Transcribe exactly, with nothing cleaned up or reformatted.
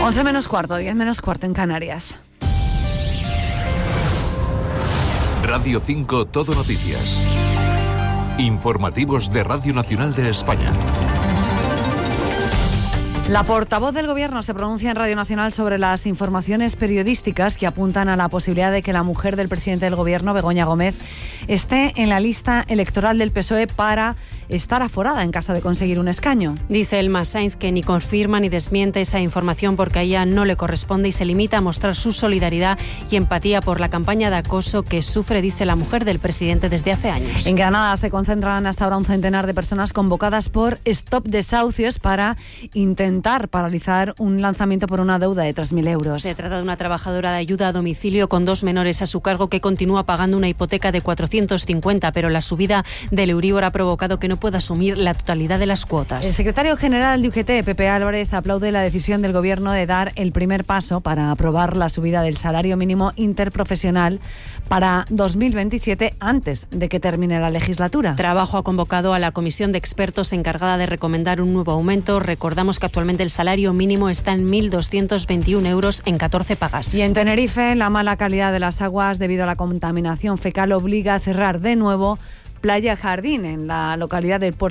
once menos cuarto, diez menos cuarto en Canarias. Radio cinco Todo Noticias. Informativos de Radio Nacional de España. La portavoz del Gobierno se pronuncia en Radio Nacional sobre las informaciones periodísticas que apuntan a la posibilidad de que la mujer del presidente del Gobierno, Begoña Gómez, esté en la lista electoral del P S O E para estar aforada en caso de conseguir un escaño. Dice Elma Sainz que ni confirma ni desmiente esa información porque a ella no le corresponde y se limita a mostrar su solidaridad y empatía por la campaña de acoso que sufre, dice la mujer del presidente, desde hace años. En Granada se concentran hasta ahora un centenar de personas convocadas por Stop Desahucios para intentar paralizar un lanzamiento por una deuda de tres mil euros. Se trata de una trabajadora de ayuda a domicilio con dos menores a su cargo que continúa pagando una hipoteca de cuatrocientos cincuenta, pero la subida del Euribor ha provocado que no pueda asumir la totalidad de las cuotas. El secretario general de U G T, Pepe Álvarez, aplaude la decisión del Gobierno de dar el primer paso para aprobar la subida del salario mínimo interprofesional para dos mil veintisiete antes de que termine la legislatura. Trabajo ha convocado a la comisión de expertos encargada de recomendar un nuevo aumento. Recordamos que actualmente el salario mínimo está en mil doscientos veintiún euros en catorce pagas. Y en Tenerife, la mala calidad de las aguas debido a la contaminación fecal obliga a cerrar de nuevo Playa Jardín en la localidad del Puerto